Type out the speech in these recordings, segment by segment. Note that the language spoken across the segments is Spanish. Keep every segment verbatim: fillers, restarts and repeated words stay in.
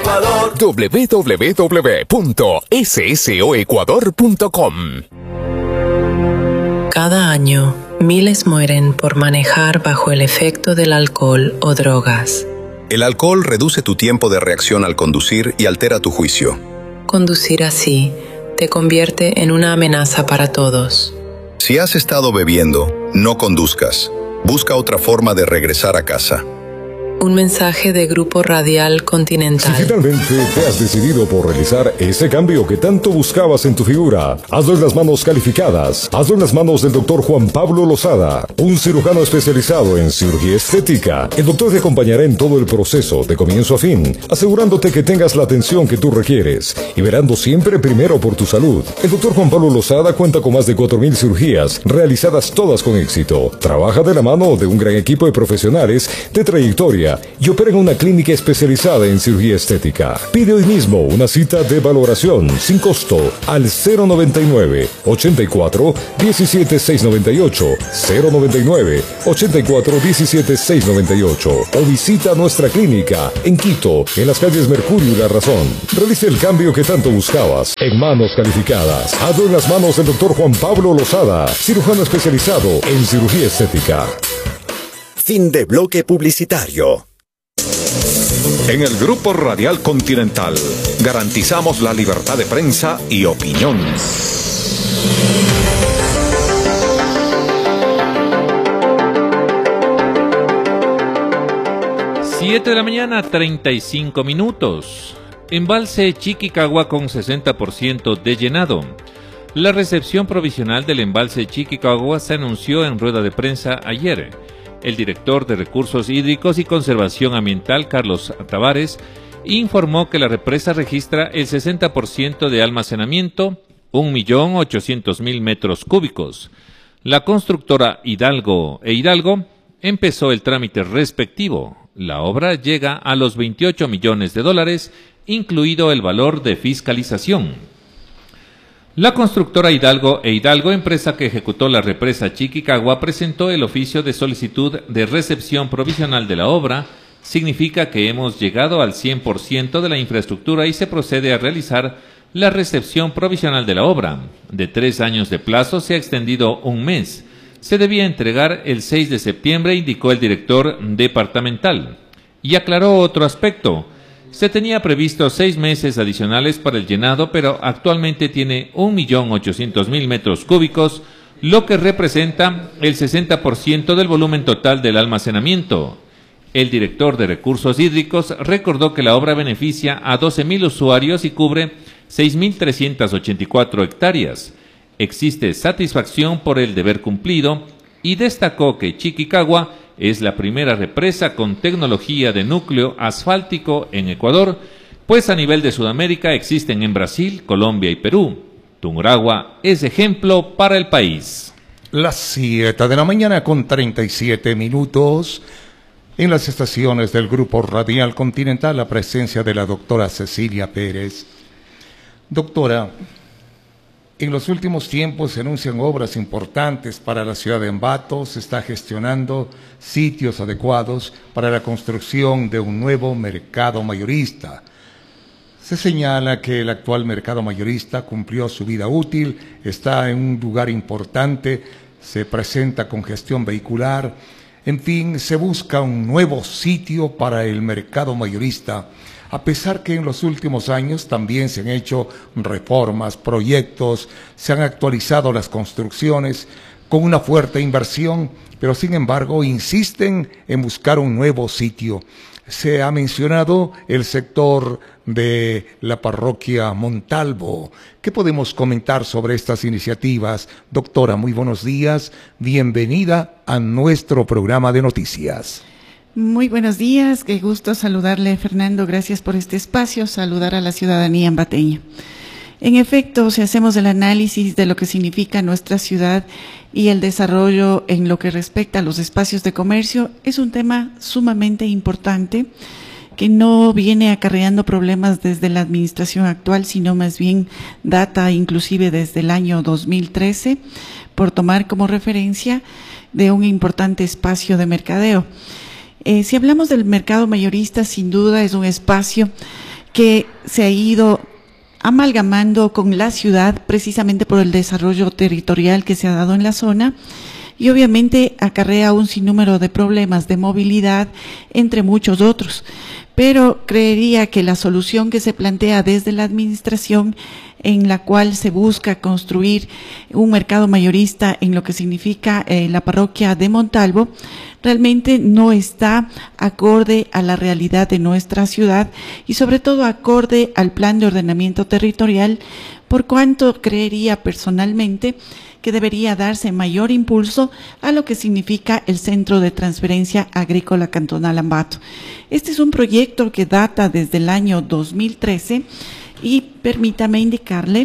Ecuador. doble u doble u doble u punto soecuador punto com. Cada año, miles mueren por manejar bajo el efecto del alcohol o drogas. El alcohol reduce tu tiempo de reacción al conducir y altera tu juicio. Conducir así te convierte en una amenaza para todos. Si has estado bebiendo, no conduzcas. Busca otra forma de regresar a casa. Un mensaje de Grupo Radial Continental. Si finalmente te has decidido por realizar ese cambio que tanto buscabas en tu figura, hazlo en las manos calificadas. Hazlo en las manos del doctor Juan Pablo Lozada, un cirujano especializado en cirugía estética. El doctor te acompañará en todo el proceso, de comienzo a fin, asegurándote que tengas la atención que tú requieres y verando siempre primero por tu salud. El doctor Juan Pablo Lozada cuenta con más de cuatro mil cirugías, realizadas todas con éxito. Trabaja de la mano de un gran equipo de profesionales de trayectoria y opera en una clínica especializada en cirugía estética. Pide hoy mismo una cita de valoración sin costo al cero noventa y nueve, ochenta y cuatro, diecisiete, seiscientos noventa y ocho, cero noventa y nueve, ochenta y cuatro, diecisiete, seiscientos noventa y ocho o visita nuestra clínica en Quito, en las calles Mercurio y La Razón. Realice el cambio que tanto buscabas en manos calificadas. Hazlo en las manos del doctor Juan Pablo Lozada, cirujano especializado en cirugía estética. Fin de bloque publicitario. En el Grupo Radial Continental garantizamos la libertad de prensa y opinión. siete de la mañana, treinta y cinco minutos. Embalse Chiquicagua con sesenta por ciento de llenado. La recepción provisional del embalse Chiquicagua se anunció en rueda de prensa ayer. El director de Recursos Hídricos y Conservación Ambiental, Carlos Tavares, informó que la represa registra el sesenta por ciento de almacenamiento, un millón ochocientos mil metros cúbicos. La constructora Hidalgo e Hidalgo empezó el trámite respectivo. La obra llega a los veintiocho millones de dólares, incluido el valor de fiscalización. La constructora Hidalgo e Hidalgo, empresa que ejecutó la represa Chiquicagua, presentó el oficio de solicitud de recepción provisional de la obra. Significa que hemos llegado al cien por ciento de la infraestructura y se procede a realizar la recepción provisional de la obra. De tres años de plazo se ha extendido un mes. Se debía entregar el seis de septiembre, indicó el director departamental. Y aclaró otro aspecto. Se tenía previsto seis meses adicionales para el llenado, pero actualmente tiene un millón ochocientos mil metros cúbicos, lo que representa el sesenta por ciento del volumen total del almacenamiento. El director de Recursos Hídricos recordó que la obra beneficia a doce mil usuarios y cubre seis mil trescientas ochenta y cuatro hectáreas. Existe satisfacción por el deber cumplido y destacó que Chiquicagua es la primera represa con tecnología de núcleo asfáltico en Ecuador, pues a nivel de Sudamérica existen en Brasil, Colombia y Perú. Tungurahua es ejemplo para el país. Las siete de la mañana con treinta y siete minutos. En las estaciones del Grupo Radial Continental, la presencia de la doctora Cecilia Pérez. Doctora, en los últimos tiempos se anuncian obras importantes para la ciudad de Ambato. Se está gestionando sitios adecuados para la construcción de un nuevo mercado mayorista. Se señala que el actual mercado mayorista cumplió su vida útil, está en un lugar importante, se presenta congestión vehicular. En fin, se busca un nuevo sitio para el mercado mayorista. A pesar que en los últimos años también se han hecho reformas, proyectos, se han actualizado las construcciones con una fuerte inversión, pero sin embargo insisten en buscar un nuevo sitio. Se ha mencionado el sector de la parroquia Montalvo. ¿Qué podemos comentar sobre estas iniciativas? Doctora, muy buenos días. Bienvenida a nuestro programa de noticias. Muy buenos días, qué gusto saludarle, Fernando, gracias por este espacio, saludar a la ciudadanía ambateña. En efecto, si hacemos el análisis de lo que significa nuestra ciudad y el desarrollo en lo que respecta a los espacios de comercio, es un tema sumamente importante que no viene acarreando problemas desde la administración actual, sino más bien data inclusive desde el año dos mil trece, por tomar como referencia de un importante espacio de mercadeo. Eh, si hablamos del mercado mayorista, sin duda es un espacio que se ha ido amalgamando con la ciudad precisamente por el desarrollo territorial que se ha dado en la zona, y obviamente acarrea un sinnúmero de problemas de movilidad, entre muchos otros. Pero creería que la solución que se plantea desde la administración, en la cual se busca construir un mercado mayorista en lo que significa eh, la parroquia de Montalvo, realmente no está acorde a la realidad de nuestra ciudad y sobre todo acorde al plan de ordenamiento territorial, por cuanto creería personalmente que debería darse mayor impulso a lo que significa el Centro de Transferencia Agrícola Cantonal Ambato. Este es un proyecto que data desde el año dos mil trece y permítame indicarle,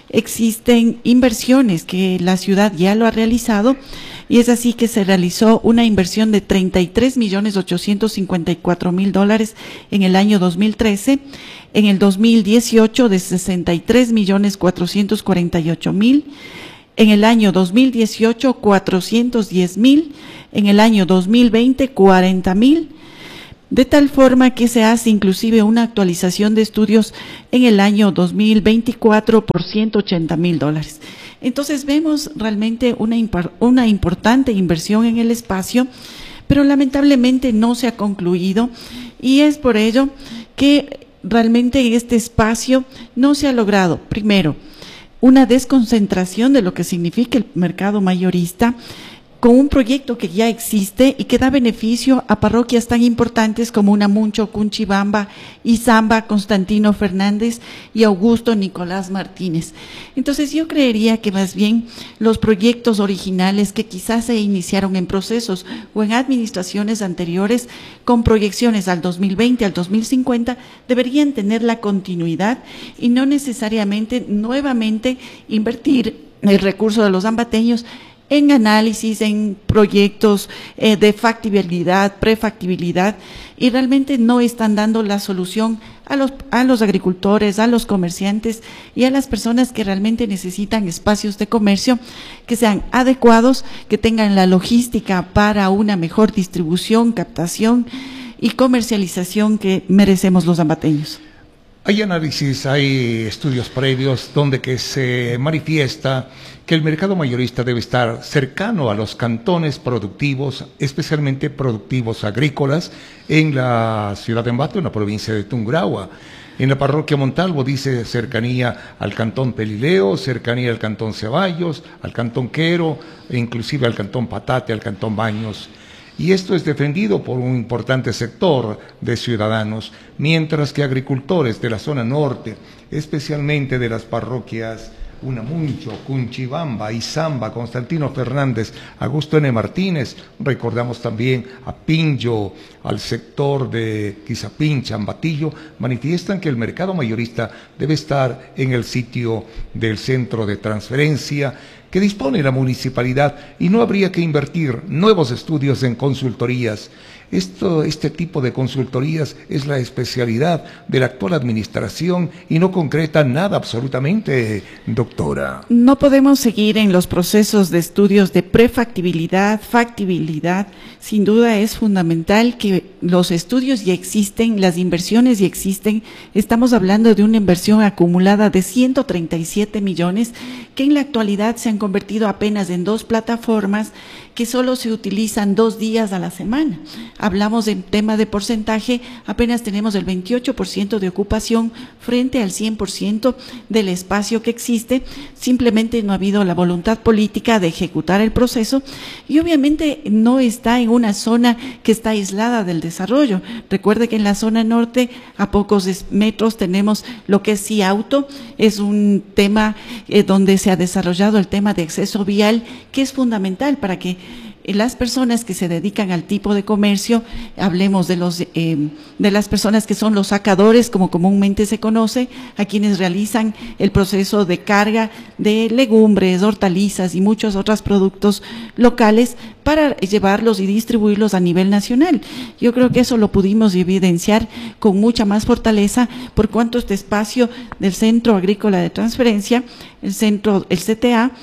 existen inversiones que la ciudad ya lo ha realizado, y es así que se realizó una inversión de treinta y tres millones ochocientos cincuenta y cuatro mil dólares en el año dos mil trece, en el dos mil dieciocho de sesenta y tres millones cuatrocientos cuarenta y ocho mil, en el año dos mil dieciocho cuatrocientos diez mil, en el año dos mil veinte cuarenta mil, de tal forma que se hace inclusive una actualización de estudios en el año dos mil veinticuatro por ciento ochenta mil dólares. Entonces vemos realmente una, una importante inversión en el espacio, pero lamentablemente no se ha concluido, y es por ello que realmente en este espacio no se ha logrado, primero, una desconcentración de lo que significa el mercado mayorista, con un proyecto que ya existe y que da beneficio a parroquias tan importantes como Unamuncho, Cunchibamba, Izamba, Constantino Fernández y Augusto Nicolás Martínez. Entonces yo creería que más bien los proyectos originales que quizás se iniciaron en procesos o en administraciones anteriores con proyecciones al dos mil veinte, al dos mil cincuenta, deberían tener la continuidad y no necesariamente nuevamente invertir el recurso de los ambateños en análisis, en proyectos eh, de factibilidad, prefactibilidad, y realmente no están dando la solución a los, a los agricultores, a los comerciantes y a las personas que realmente necesitan espacios de comercio que sean adecuados, que tengan la logística para una mejor distribución, captación y comercialización que merecemos los ambateños. Hay análisis, hay estudios previos donde que se manifiesta que el mercado mayorista debe estar cercano a los cantones productivos, especialmente productivos agrícolas, en la ciudad de Ambato, en la provincia de Tungurahua. En la parroquia Montalvo dice cercanía al cantón Pelileo, cercanía al cantón Ceballos, al cantón Quero, e inclusive al cantón Patate, al cantón Baños. Y esto es defendido por un importante sector de ciudadanos, mientras que agricultores de la zona norte, especialmente de las parroquias Unamuncho, Cunchibamba, Izamba, Constantino Fernández, Augusto N. Martínez, recordamos también a Pinjo, al sector de Quizapincha, Ambatillo, manifiestan que el mercado mayorista debe estar en el sitio del centro de transferencia que dispone la municipalidad, y no habría que invertir nuevos estudios en consultorías. Esto, este tipo de consultorías es la especialidad de la actual administración y no concreta nada absolutamente, doctora. No podemos seguir en los procesos de estudios de prefactibilidad, factibilidad. Sin duda es fundamental que los estudios ya existen, las inversiones ya existen. Estamos hablando de una inversión acumulada de ciento treinta y siete millones que en la actualidad se han convertido apenas en dos plataformas que solo se utilizan dos días a la semana. Hablamos del tema de porcentaje, apenas tenemos el veintiocho por ciento de ocupación frente al cien por ciento del espacio que existe. Simplemente no ha habido la voluntad política de ejecutar el proceso y obviamente no está en una zona que está aislada del desarrollo. Recuerde que en la zona norte, a pocos metros, tenemos lo que es Ciauto, es un tema eh, donde se ha desarrollado el tema de acceso vial, que es fundamental para que las personas que se dedican al tipo de comercio, hablemos de los eh, de las personas que son los sacadores, como comúnmente se conoce, a quienes realizan el proceso de carga de legumbres, hortalizas y muchos otros productos locales para llevarlos y distribuirlos a nivel nacional. Yo creo que eso lo pudimos evidenciar con mucha más fortaleza, por cuanto este espacio del Centro Agrícola de Transferencia, el centro, el C T A,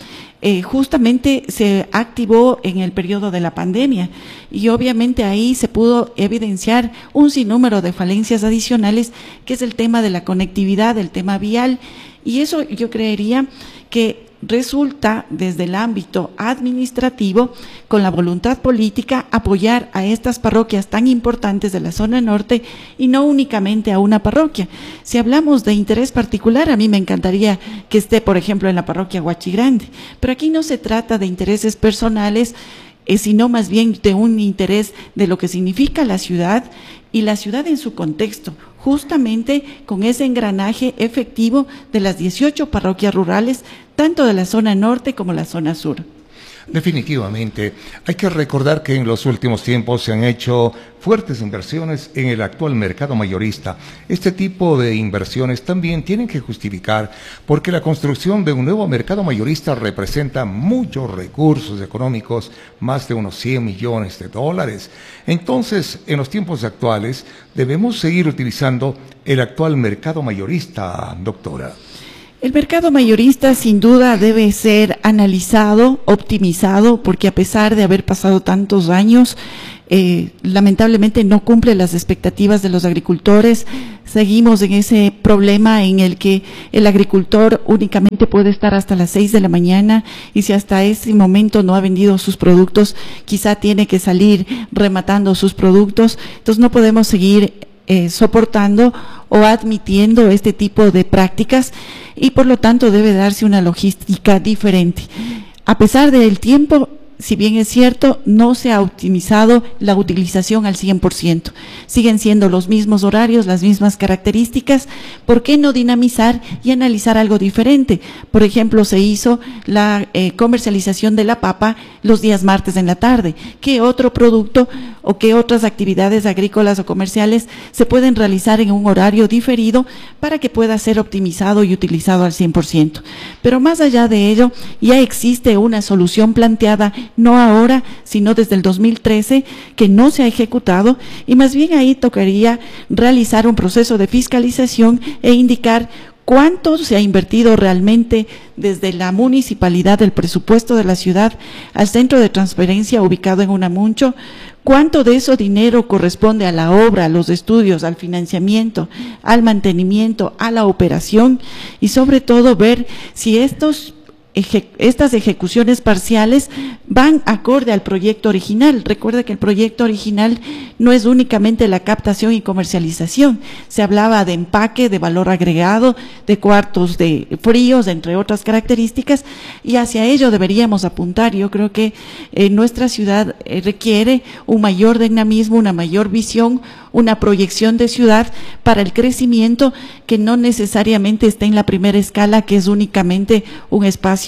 eh, justamente se activó en el periodo de la pandemia y obviamente ahí se pudo evidenciar un sinnúmero de falencias adicionales, que es el tema de la conectividad, el tema vial, y eso yo creería que resulta desde el ámbito administrativo, con la voluntad política, apoyar a estas parroquias tan importantes de la zona norte y no únicamente a una parroquia. Si hablamos de interés particular, a mí me encantaría que esté, por ejemplo, en la parroquia Huachigrande, pero aquí no se trata de intereses personales, eh, sino más bien de un interés de lo que significa la ciudad y la ciudad en su contexto, justamente con ese engranaje efectivo de las dieciocho parroquias rurales, tanto de la zona norte como la zona sur. Definitivamente, hay que recordar que en los últimos tiempos se han hecho fuertes inversiones en el actual mercado mayorista. Este tipo de inversiones también tienen que justificar, porque la construcción de un nuevo mercado mayorista representa muchos recursos económicos, más de unos cien millones de dólares. Entonces, en los tiempos actuales, debemos seguir utilizando el actual mercado mayorista, doctora. El mercado mayorista sin duda debe ser analizado, optimizado, porque a pesar de haber pasado tantos años, eh, lamentablemente no cumple las expectativas de los agricultores. Seguimos en ese problema en el que el agricultor únicamente puede estar hasta las seis de la mañana y si hasta ese momento no ha vendido sus productos, quizá tiene que salir rematando sus productos. Entonces no podemos seguir Eh, soportando o admitiendo este tipo de prácticas y por lo tanto debe darse una logística diferente. A pesar del tiempo, si bien es cierto, no se ha optimizado la utilización al cien por ciento. Siguen siendo los mismos horarios, las mismas características. ¿Por qué no dinamizar y analizar algo diferente? Por ejemplo, se hizo la eh, comercialización de la papa los días martes en la tarde. ¿Qué otro producto o qué otras actividades agrícolas o comerciales se pueden realizar en un horario diferido para que pueda ser optimizado y utilizado al cien por ciento? Pero más allá de ello, ya existe una solución planteada, no ahora, sino desde el dos mil trece, que no se ha ejecutado, y más bien ahí tocaría realizar un proceso de fiscalización e indicar cuánto se ha invertido realmente desde la municipalidad del presupuesto de la ciudad al centro de transferencia ubicado en Unamuncho, cuánto de ese dinero corresponde a la obra, a los estudios, al financiamiento, al mantenimiento, a la operación, y sobre todo ver si estos estas ejecuciones parciales van acorde al proyecto original. Recuerda que el proyecto original no es únicamente la captación y comercialización, se hablaba de empaque, de valor agregado, de cuartos de fríos, entre otras características, y hacia ello deberíamos apuntar. Yo creo que eh, nuestra ciudad eh, requiere un mayor dinamismo, una mayor visión, una proyección de ciudad para el crecimiento que no necesariamente está en la primera escala, que es únicamente un espacio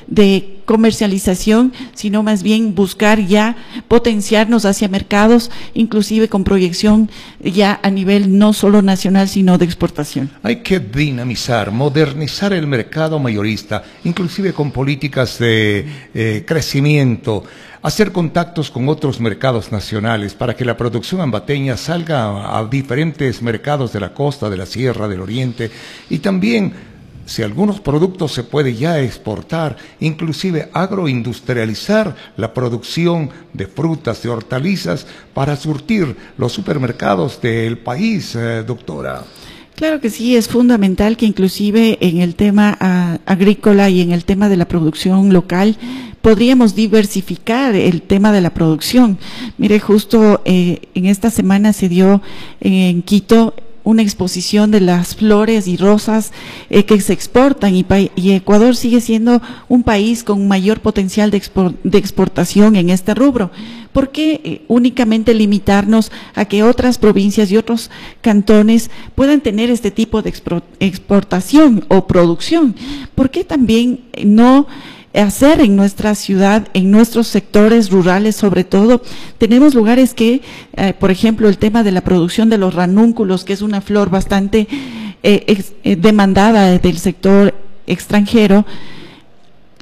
de comercialización, sino más bien buscar ya potenciarnos hacia mercados, inclusive con proyección ya a nivel no solo nacional, sino de exportación. Hay que dinamizar, modernizar el mercado mayorista, inclusive con políticas de eh, crecimiento, hacer contactos con otros mercados nacionales para que la producción ambateña salga a, a diferentes mercados de la costa, de la sierra, del oriente, y también si algunos productos se puede ya exportar, inclusive agroindustrializar la producción de frutas, de hortalizas para surtir los supermercados del país, eh, doctora. Claro que sí, es fundamental que inclusive en el tema uh, agrícola y en el tema de la producción local podríamos diversificar el tema de la producción. Mire, justo eh, en esta semana se dio eh, en Quito una exposición de las flores y rosas eh, que se exportan y, y Ecuador sigue siendo un país con mayor potencial de, export de exportación en este rubro. ¿Por qué eh, únicamente limitarnos a que otras provincias y otros cantones puedan tener este tipo de exportación o producción? ¿Por qué también no hacer en nuestra ciudad, en nuestros sectores rurales sobre todo? Tenemos lugares que, eh, por ejemplo, el tema de la producción de los ranúnculos, que es una flor bastante eh, ex, eh, demandada del sector extranjero,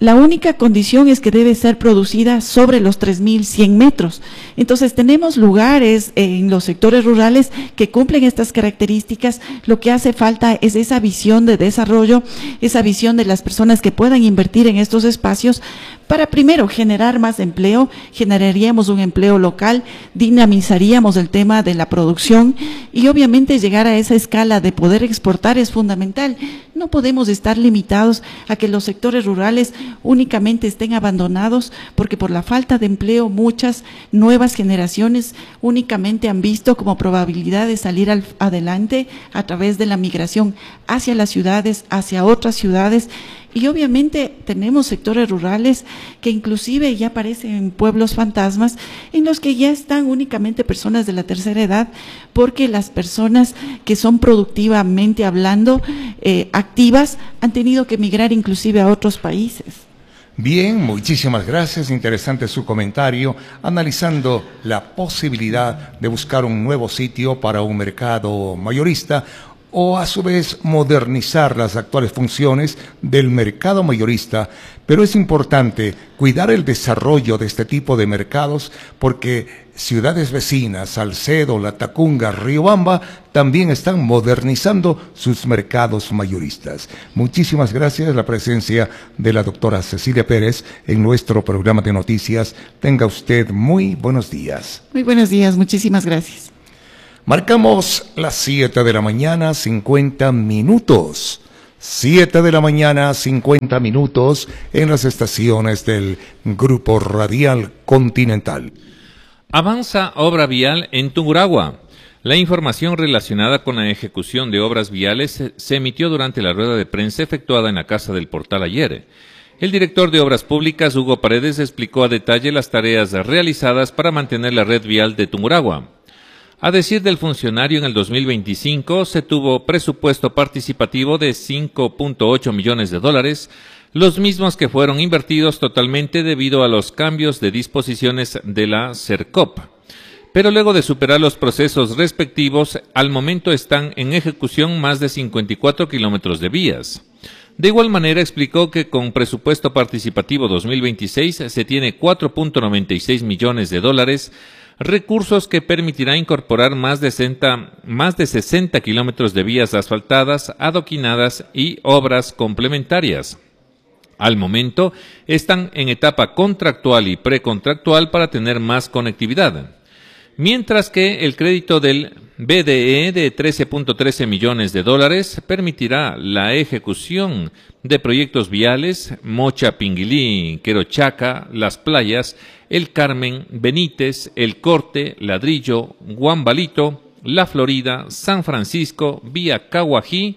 La única condición es que debe ser producida sobre los tres mil cien metros. Entonces tenemos lugares en los sectores rurales que cumplen estas características. Lo que hace falta es esa visión de desarrollo, esa visión de las personas que puedan invertir en estos espacios para primero generar más empleo, generaríamos un empleo local, dinamizaríamos el tema de la producción y obviamente llegar a esa escala de poder exportar es fundamental. No podemos estar limitados a que los sectores rurales únicamente estén abandonados porque por la falta de empleo muchas nuevas generaciones únicamente han visto como probabilidad de salir al, adelante a través de la migración hacia las ciudades, hacia otras ciudades. Y obviamente tenemos sectores rurales que inclusive ya parecen pueblos fantasmas en los que ya están únicamente personas de la tercera edad porque las personas que son productivamente hablando eh, activas han tenido que migrar inclusive a otros países. Bien, muchísimas gracias. Interesante su comentario, analizando la posibilidad de buscar un nuevo sitio para un mercado mayorista o a su vez modernizar las actuales funciones del mercado mayorista, pero es importante cuidar el desarrollo de este tipo de mercados porque ciudades vecinas, Salcedo, Latacunga, Riobamba, también están modernizando sus mercados mayoristas. Muchísimas gracias la presencia de la doctora Cecilia Pérez en nuestro programa de noticias. Tenga usted muy buenos días. Muy buenos días, muchísimas gracias. Marcamos las siete de la mañana, cincuenta minutos. siete de la mañana, cincuenta minutos en las estaciones del Grupo Radial Continental. Avanza obra vial en Tungurahua. La información relacionada con la ejecución de obras viales se emitió durante la rueda de prensa efectuada en la Casa del Portal ayer. El director de Obras Públicas, Hugo Paredes, explicó a detalle las tareas realizadas para mantener la red vial de Tungurahua. A decir del funcionario, en el dos mil veinticinco se tuvo presupuesto participativo de cinco punto ocho millones de dólares, los mismos que fueron invertidos totalmente debido a los cambios de disposiciones de la CERCOP. Pero luego de superar los procesos respectivos, al momento están en ejecución más de cincuenta y cuatro kilómetros de vías. De igual manera explicó que con presupuesto participativo dos mil veintiséis se tiene cuatro punto noventa y seis millones de dólares, recursos que permitirá incorporar más de sesenta, más de sesenta kilómetros de vías asfaltadas, adoquinadas y obras complementarias. Al momento están en etapa contractual y precontractual para tener más conectividad. Mientras que el crédito del B D E de trece punto trece millones de dólares permitirá la ejecución de proyectos viales Mocha, Pinguilí, Querochaca, Las Playas, El Carmen, Benítez, El Corte, Ladrillo, Guambalito, La Florida, San Francisco, Vía Caguají,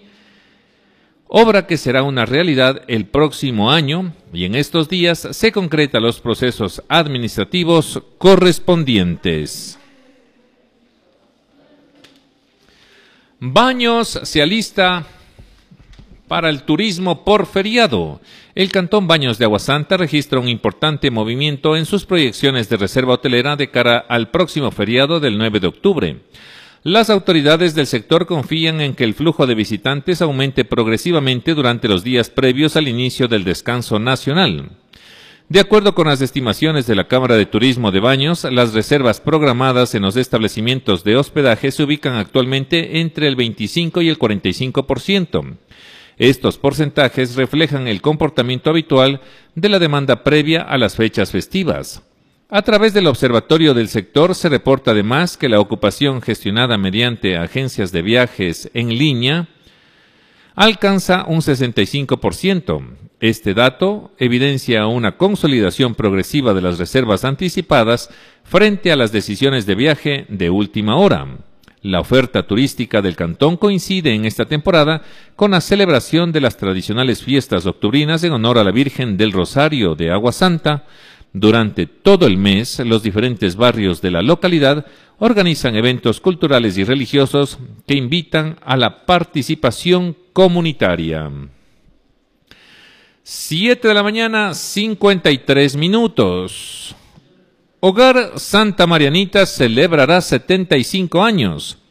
obra que será una realidad el próximo año y en estos días se concretan los procesos administrativos correspondientes. Baños se alista para el turismo por feriado. El Cantón Baños de Aguasanta registra un importante movimiento en sus proyecciones de reserva hotelera de cara al próximo feriado del nueve de octubre. Las autoridades del sector confían en que el flujo de visitantes aumente progresivamente durante los días previos al inicio del descanso nacional. De acuerdo con las estimaciones de la Cámara de Turismo de Baños, las reservas programadas en los establecimientos de hospedaje se ubican actualmente entre el veinticinco y el cuarenta y cinco por ciento. Estos porcentajes reflejan el comportamiento habitual de la demanda previa a las fechas festivas. A través del observatorio del sector se reporta además que la ocupación gestionada mediante agencias de viajes en línea alcanza un sesenta y cinco por ciento. Este dato evidencia una consolidación progresiva de las reservas anticipadas frente a las decisiones de viaje de última hora. La oferta turística del cantón coincide en esta temporada con la celebración de las tradicionales fiestas octubrinas en honor a la Virgen del Rosario de Aguasanta. Durante todo el mes, los diferentes barrios de la localidad organizan eventos culturales y religiosos que invitan a la participación comunitaria. siete de la mañana, cincuenta y tres minutos. Hogar Santa Marianita celebrará setenta y cinco años.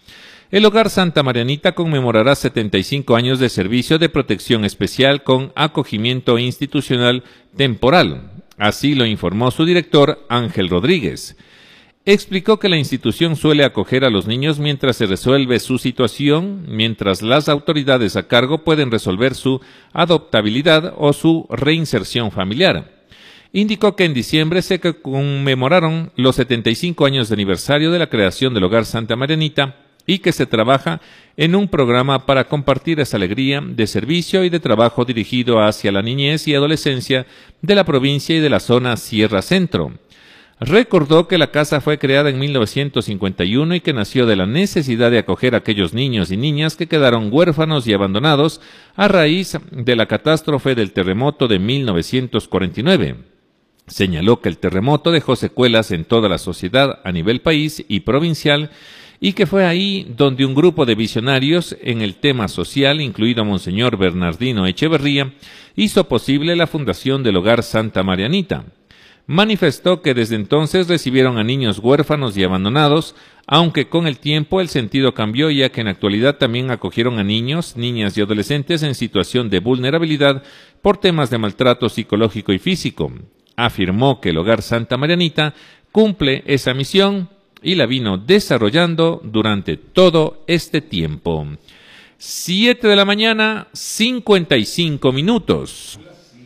El Hogar Santa Marianita conmemorará setenta y cinco años de servicio de protección especial con acogimiento institucional temporal. Así lo informó su director, Ángel Rodríguez. Explicó que la institución suele acoger a los niños mientras se resuelve su situación, mientras las autoridades a cargo pueden resolver su adoptabilidad o su reinserción familiar. Indicó que en diciembre se conmemoraron los setenta y cinco años de aniversario de la creación del Hogar Santa Marianita y que se trabaja en un programa para compartir esa alegría de servicio y de trabajo dirigido hacia la niñez y adolescencia de la provincia y de la zona Sierra Centro. Recordó que la casa fue creada en mil novecientos cincuenta y uno y que nació de la necesidad de acoger a aquellos niños y niñas que quedaron huérfanos y abandonados a raíz de la catástrofe del terremoto de mil novecientos cuarenta y nueve. Señaló que el terremoto dejó secuelas en toda la sociedad a nivel país y provincial y que fue ahí donde un grupo de visionarios en el tema social, incluido Monseñor Bernardino Echeverría, hizo posible la fundación del Hogar Santa Marianita. Manifestó que desde entonces recibieron a niños huérfanos y abandonados, aunque con el tiempo el sentido cambió ya que en la actualidad también acogieron a niños, niñas y adolescentes en situación de vulnerabilidad por temas de maltrato psicológico y físico. Afirmó que el Hogar Santa Marianita cumple esa misión y la vino desarrollando durante todo este tiempo. Siete de la mañana, cincuenta y cinco minutos.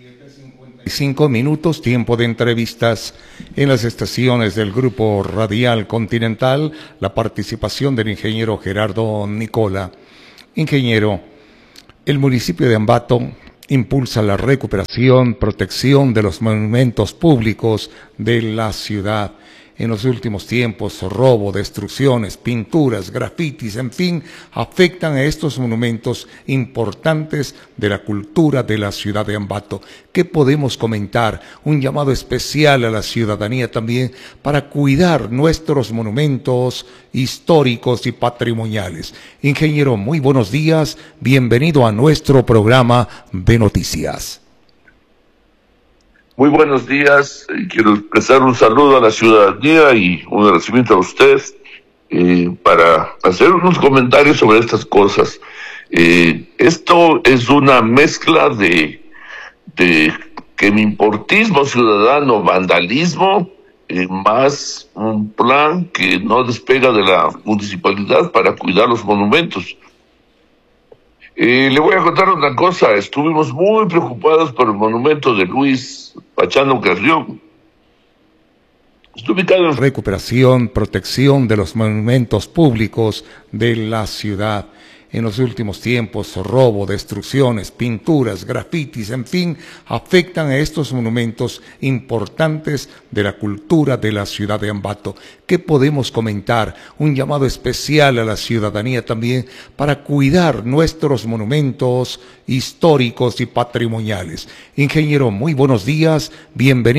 Cinco minutos, tiempo de entrevistas en las estaciones del Grupo Radial Continental, la participación del ingeniero Gerardo Nicola. Ingeniero, el municipio de Ambato impulsa la recuperación, protección de los monumentos públicos de la ciudad. En los últimos tiempos, robo, destrucciones, pinturas, grafitis, en fin, afectan a estos monumentos importantes de la cultura de la ciudad de Ambato. ¿Qué podemos comentar? Un llamado especial a la ciudadanía también para cuidar nuestros monumentos históricos y patrimoniales. Ingeniero, muy buenos días, bienvenido a nuestro programa de noticias. Muy buenos días, quiero expresar un saludo a la ciudadanía y un agradecimiento a usted eh, para hacer unos comentarios sobre estas cosas. Eh, esto es una mezcla de, de quemimportismo ciudadano, vandalismo, eh, más un plan que no despega de la municipalidad para cuidar los monumentos. Eh, le voy a contar una cosa, estuvimos muy preocupados por el monumento de Luis Pachano Carrión. Está ubicado en recuperación, protección de los monumentos públicos de la ciudad. En los últimos tiempos, robo, destrucciones, pinturas, grafitis, en fin, afectan a estos monumentos importantes de la cultura de la ciudad de Ambato. ¿Qué podemos comentar? Un llamado especial a la ciudadanía también para cuidar nuestros monumentos históricos y patrimoniales. Ingeniero, muy buenos días, bienvenido.